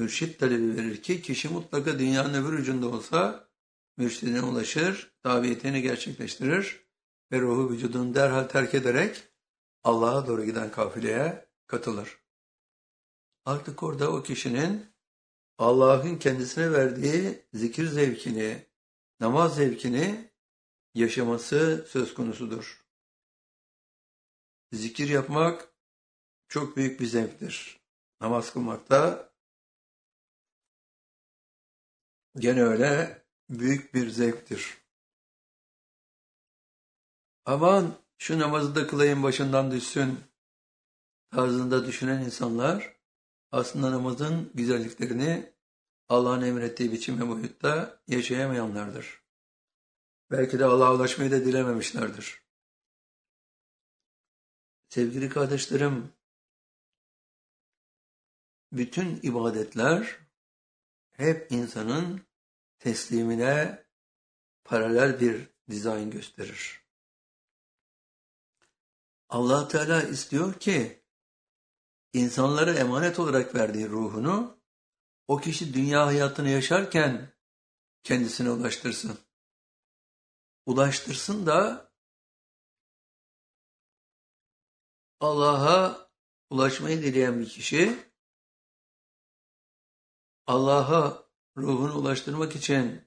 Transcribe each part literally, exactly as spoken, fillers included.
mürşit talebi verir ki kişi mutlaka dünyanın öbür ucunda olsa mürşidine ulaşır, daviyetini gerçekleştirir ve ruhu vücudunu derhal terk ederek Allah'a doğru giden kafileye katılır. Artık orada o kişinin Allah'ın kendisine verdiği zikir zevkini, namaz zevkini yaşaması söz konusudur. Zikir yapmak çok büyük bir zevktir. Namaz kılmak da gene öyle büyük bir zevktir. Aman şu namazı da kılayım başından düşsün tarzında düşünen insanlar aslında namazın güzelliklerini Allah'ın emrettiği biçim ve boyutta yaşayamayanlardır. Belki de Allah'a ulaşmayı da dilememişlerdir. Sevgili kardeşlerim, bütün ibadetler hep insanın teslimine paralel bir dizayn gösterir. Allah Teala istiyor ki insanlara emanet olarak verdiği ruhunu o kişi dünya hayatını yaşarken kendisine ulaştırsın. Ulaştırsın da Allah'a ulaşmayı dileyen bir kişi Allah'a ruhunu ulaştırmak için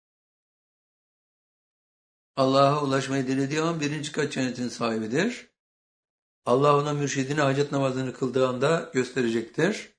Allah'a ulaşmayı dilediği an birinci kat cennetin sahibidir. Allah ona mürşidine hacet namazını kıldığı anda gösterecektir.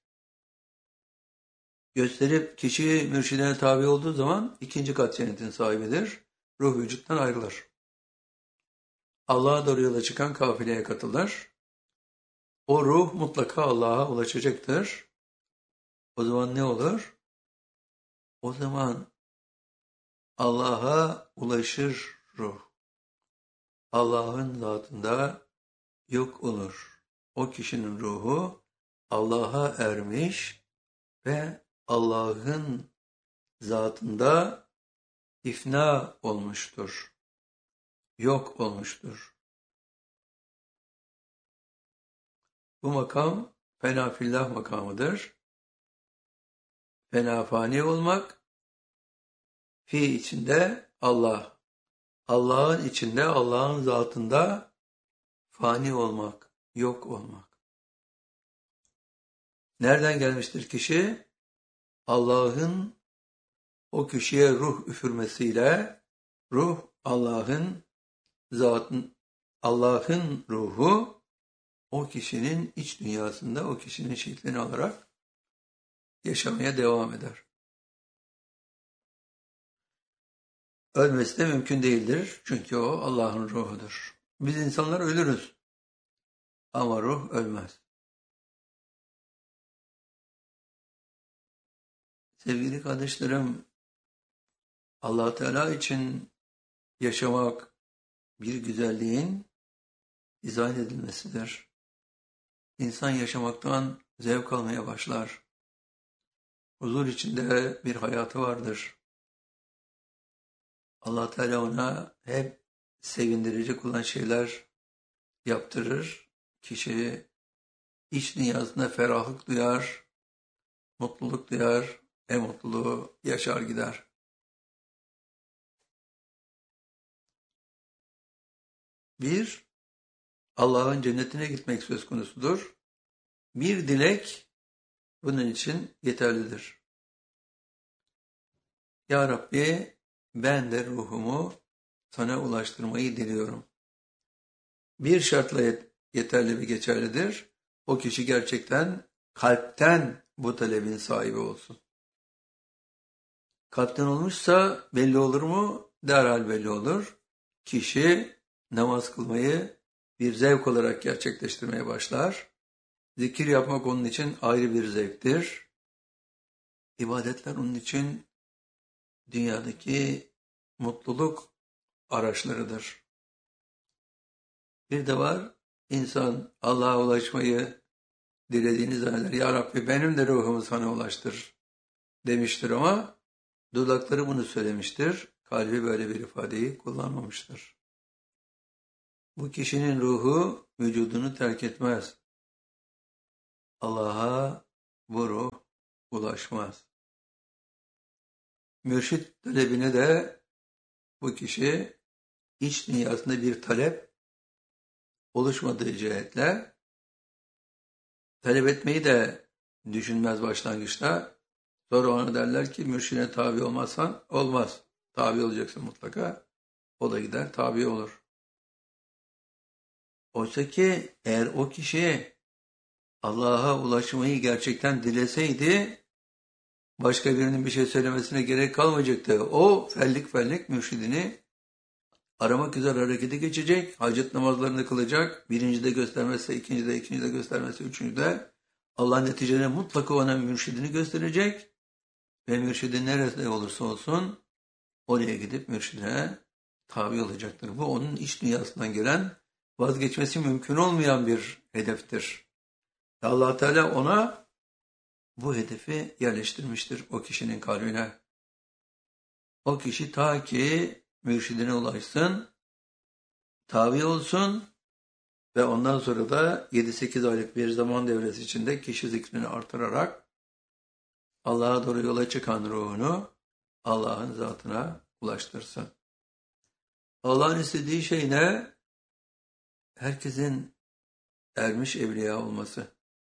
Gösterip kişi mürşidine tabi olduğu zaman ikinci kat cennetin sahibidir. Ruh vücuttan ayrılır. Allah'a doğru yola çıkan kafileye katılır. O ruh mutlaka Allah'a ulaşacaktır. O zaman ne olur? O zaman Allah'a ulaşır ruh. Allah'ın zatında yok olur. O kişinin ruhu Allah'a ermiş ve Allah'ın zatında ifna olmuştur. Yok olmuştur. Bu makam fena fillah makamıdır. Fena fani olmak, fi içinde Allah, Allah'ın içinde, Allah'ın zatında fani olmak, yok olmak. Nereden gelmiştir kişi? Allah'ın o kişiye ruh üfürmesiyle, ruh Allah'ın zatın, Allah'ın ruhu o kişinin iç dünyasında o kişinin şeklini alarak yaşamaya devam eder. Ölmesi de mümkün değildir. Çünkü o Allah'ın ruhudur. Biz insanlar ölürüz. Ama ruh ölmez. Sevgili kardeşlerim, Allah Teala için yaşamak bir güzelliğin dizayn edilmesidir. İnsan yaşamaktan zevk almaya başlar. Huzur içinde bir hayatı vardır. Allah Teala ona hep sevindirecek olan şeyler yaptırır. Kişi iç dünyasında ferahlık duyar, mutluluk duyar, en mutluluğu yaşar gider. Bir, Allah'ın cennetine gitmek söz konusudur. Bir dilek bunun için yeterlidir. Ya Rabbi, ben de ruhumu sana ulaştırmayı diliyorum. Bir şartla yeterli ve geçerlidir. O kişi gerçekten kalpten bu talebin sahibi olsun. Kalpten olmuşsa belli olur mu? Derhal belli olur. Kişi namaz kılmayı bir zevk olarak gerçekleştirmeye başlar. Zikir yapmak onun için ayrı bir zevktir. İbadetler onun için dünyadaki mutluluk araçlarıdır. Bir de var, insan Allah'a ulaşmayı dilediğini zanneder. Ya Rabbi benim de ruhumu sana ulaştır demiştir ama dudakları bunu söylemiştir. Kalbi böyle bir ifadeyi kullanmamıştır. Bu kişinin ruhu vücudunu terk etmez. Allah'a bu ruh ulaşmaz. Mürşit talebine de bu kişi iç dünyasında bir talep oluşmadığı cihetle talep etmeyi de düşünmez başlangıçta. Sonra ona derler ki mürşidine tabi olmazsan olmaz. Tabi olacaksın mutlaka. O da gider tabi olur. Oysa ki eğer o kişi Allah'a ulaşmayı gerçekten dileseydi başka birinin bir şey söylemesine gerek kalmayacaktı. O fellik fellik mürşidini aramak üzere harekete geçecek, hacet namazlarını kılacak, birincide göstermezse ikincide, ikincide göstermezse üçüncüde Allah neticede mutlaka ona mürşidini gösterecek ve mürşidin nerede olursa olsun oraya gidip mürşidine tabi olacaktır. Bu onun iç dünyasından gelen vazgeçmesi mümkün olmayan bir hedeftir. Allah Teala ona bu hedefi yerleştirmiştir o kişinin kalbine. O kişi ta ki mürşidine ulaşsın, tabi olsun ve ondan sonra da yedi sekiz aylık bir zaman devresi içinde kişi zikrini artırarak Allah'a doğru yola çıkan ruhunu Allah'ın zatına ulaştırsın. Allah'ın istediği şey ne? Herkesin ermiş evliya olması.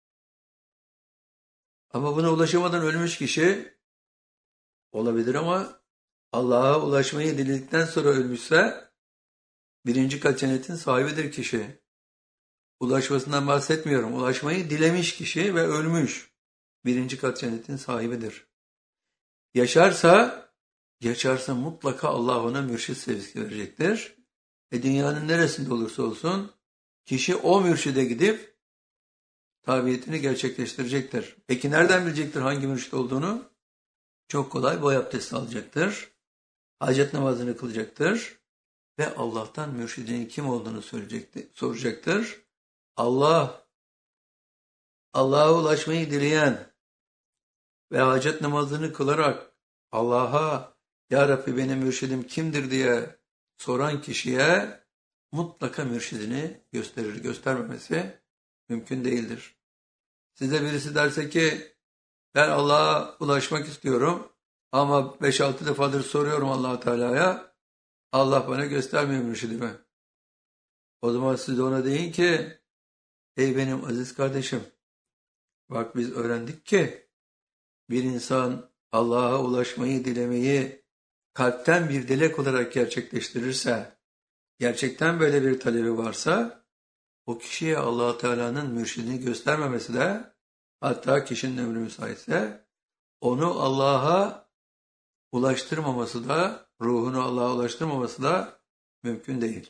Ama buna ulaşamadan ölmüş kişi olabilir ama Allah'a ulaşmayı diledikten sonra ölmüşse birinci kat cennetin sahibidir kişi. Ulaşmasından bahsetmiyorum. Ulaşmayı dilemiş kişi ve ölmüş. Birinci kat cennetin sahibidir. Yaşarsa, yaşarsa mutlaka Allah ona mürşid sevgisi verecektir. E dünyanın neresinde olursa olsun kişi o mürşide gidip tabiyetini gerçekleştirecektir. Peki nereden bilecektir hangi mürşid olduğunu? Çok kolay boy abdesti alacaktır. Hacet namazını kılacaktır. Ve Allah'tan mürşidinin kim olduğunu soracaktır. Allah, Allah'a ulaşmayı dileyen ve hacet namazını kılarak Allah'a Ya Rabbi benim mürşidim kimdir diye soran kişiye mutlaka mürşidini gösterir. Göstermemesi mümkün değildir. Size birisi derse ki ben Allah'a ulaşmak istiyorum ama beş altı defadır soruyorum Allah Teala'ya, Allah bana göstermiyor mürşidimi. O zaman siz de ona deyin ki ey benim aziz kardeşim, bak biz öğrendik ki bir insan Allah'a ulaşmayı dilemeyi kalpten bir dilek olarak gerçekleştirirse, gerçekten böyle bir talebi varsa o kişiye Allah Teala'nın mürşidini göstermemesi de, hatta kişinin ömrü müsaitse onu Allah'a ulaştırmaması da, ruhunu Allah'a ulaştırmaması da mümkün değil.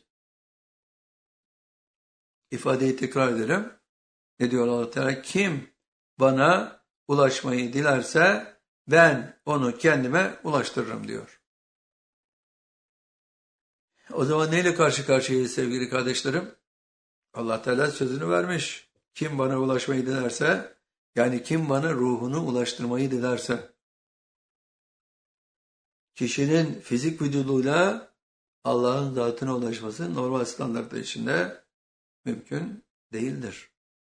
İfadeyi tekrar edelim. Ne diyor Allah Teala? Kim bana ulaşmayı dilerse ben onu kendime ulaştırırım diyor. O zaman neyle karşı karşıyayız sevgili kardeşlerim? Allah Teala sözünü vermiş. Kim bana ulaşmayı dilerse, yani kim bana ruhunu ulaştırmayı dilerse, kişinin fizik vücuduyla Allah'ın zatına ulaşması normal standartlar içinde mümkün değildir.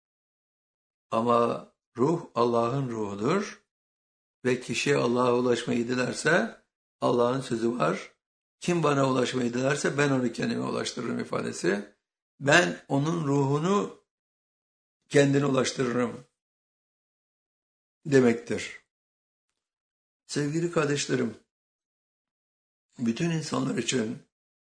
Ama ruh Allah'ın ruhudur ve kişi Allah'a ulaşmayı dilerse Allah'ın sözü var. Kim bana ulaşmayı dilerse ben onu kendime ulaştırırım ifadesi. Ben onun ruhunu kendine ulaştırırım demektir. Sevgili kardeşlerim, bütün insanlar için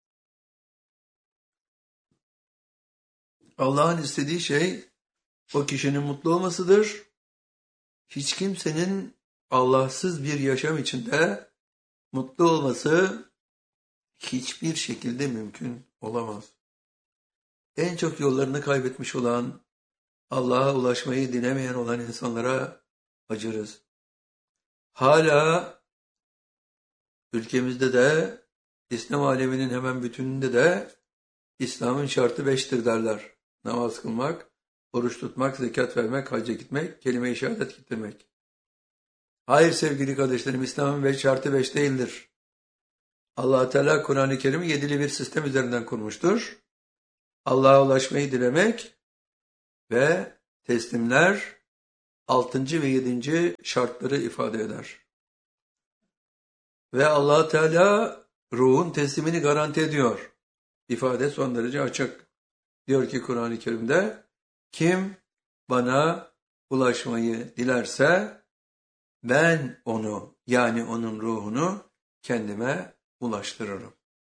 Allah'ın istediği şey o kişinin mutlu olmasıdır. Hiç kimsenin Allahsız bir yaşam içinde mutlu olması hiçbir şekilde mümkün olamaz. En çok yollarını kaybetmiş olan, Allah'a ulaşmayı dilemeyen olan insanlara acırız. Hala ülkemizde de, İslam aleminin hemen bütününde de İslam'ın şartı beştir derler. Namaz kılmak, oruç tutmak, zekat vermek, hacca gitmek, kelime-i şehadet getirmek. Hayır sevgili kardeşlerim, İslam'ın şartı beş değildir. Allah Teala Kur'an-ı Kerim'i yedili bir sistem üzerinden kurmuştur. Allah'a ulaşmayı dilemek ve teslimler altıncı ve yedinci şartları ifade eder. Ve Allah Teala ruhun teslimini garanti ediyor. İfade son derece açık. Diyor ki Kur'an-ı Kerim'de, kim bana ulaşmayı dilerse ben onu, yani onun ruhunu kendime ulaştırırım.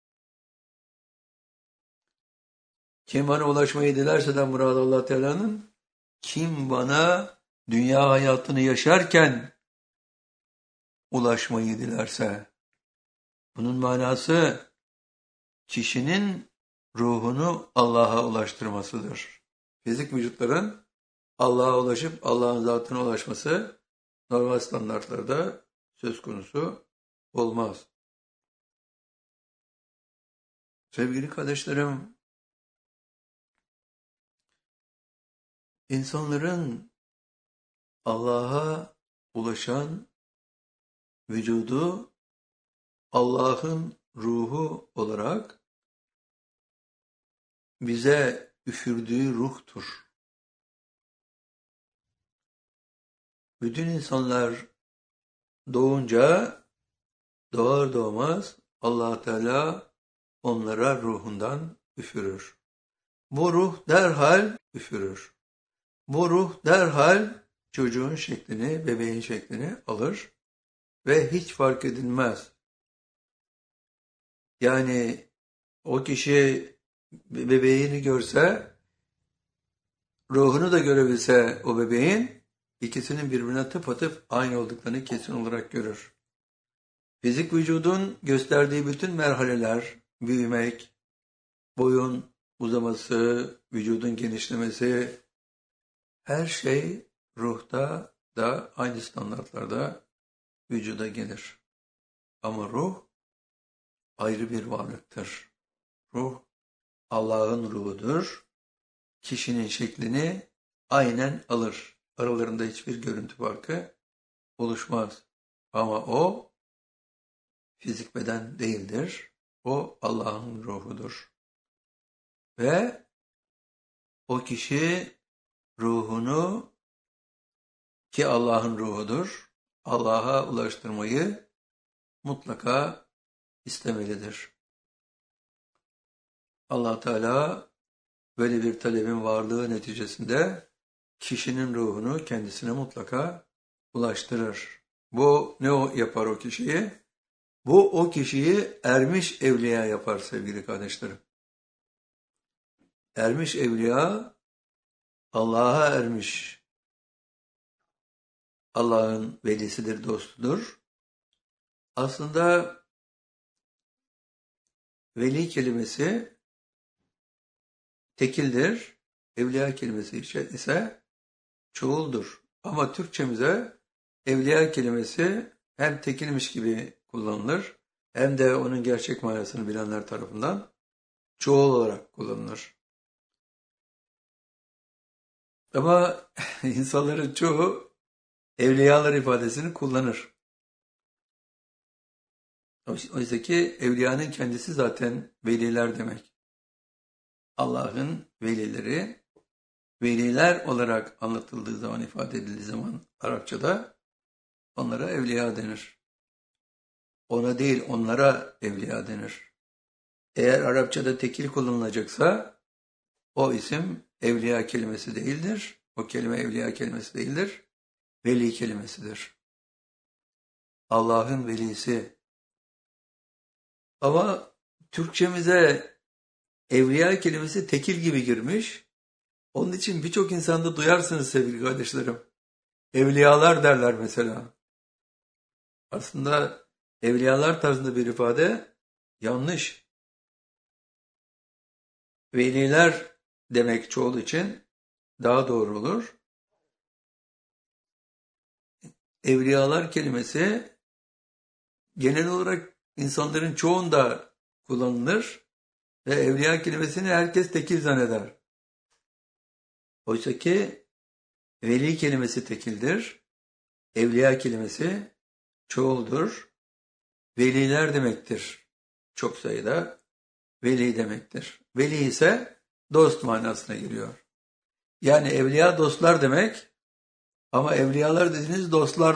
Kim bana ulaşmayı dilerse de murad Allah Teala'nın, kim bana dünya hayatını yaşarken ulaşmayı dilerse, bunun manası kişinin ruhunu Allah'a ulaştırmasıdır. Fizik vücutların Allah'a ulaşıp Allah'ın zatına ulaşması normal standartlarda söz konusu olmaz. Sevgili kardeşlerim, insanların Allah'a ulaşan vücudu Allah'ın ruhu olarak bize üfürdüğü ruhtur. Bütün insanlar doğunca doğar doğmaz Allah Teala onlara ruhundan üfürür. Bu ruh derhal üfürür. Bu ruh derhal çocuğun şeklini, bebeğin şeklini alır ve hiç fark edilmez. Yani o kişi bebeğini görse, ruhunu da görebilse o bebeğin, ikisinin birbirine tıpatıp aynı olduklarını kesin olarak görür. Fizik vücudun gösterdiği bütün merhaleler, büyümek, boyun uzaması, vücudun genişlemesi, her şey ruhta da aynı standartlarda vücuda gelir. Ama ruh ayrı bir varlıktır. Ruh Allah'ın ruhudur. Kişinin şeklini aynen alır. Aralarında hiçbir görüntü farkı oluşmaz. Ama o fizik beden değildir. O Allah'ın ruhudur. Ve o kişi ruhunu, ki Allah'ın ruhudur, Allah'a ulaştırmayı mutlaka istemelidir. Allah Teala böyle bir talebin varlığı neticesinde kişinin ruhunu kendisine mutlaka ulaştırır. Bu ne o yapar o kişiyi? Bu o kişiyi ermiş evliya yapar sevgili kardeşlerim. Ermiş evliya, Allah'a ermiş, Allah'ın velisidir, dostudur. Aslında veli kelimesi tekildir, evliya kelimesi ise çoğuldur. Ama Türkçemize evliya kelimesi hem tekilmiş gibi kullanılır, hem de onun gerçek manasını bilenler tarafından çoğul olarak kullanılır. Ama insanların çoğu evliyalar ifadesini kullanır. Oysa ki evliyanın kendisi zaten veliler demek. Allah'ın velileri, veliler olarak anlatıldığı zaman, ifade edildiği zaman Arapçada onlara evliya denir. Ona değil, onlara evliya denir. Eğer Arapçada tekil kullanılacaksa o isim evliya kelimesi değildir. O kelime evliya kelimesi değildir. Veli kelimesidir. Allah'ın velisi. Ama Türkçemize evliya kelimesi tekil gibi girmiş. Onun için birçok insanda duyarsınız sevgili kardeşlerim. Evliyalar derler mesela. Aslında evliyalar tarzında bir ifade yanlış. Veliler demek çoğul için daha doğru olur. Evliyalar kelimesi genel olarak insanların çoğunda kullanılır ve evliya kelimesini herkes tekil zanneder. Oysa ki veli kelimesi tekildir, evliya kelimesi çoğuldur, veliler demektir. Çok sayıda veli demektir. Veli ise dost manasına geliyor. Yani evliya dostlar demek, Ama evliyalar dediğiniz dostlar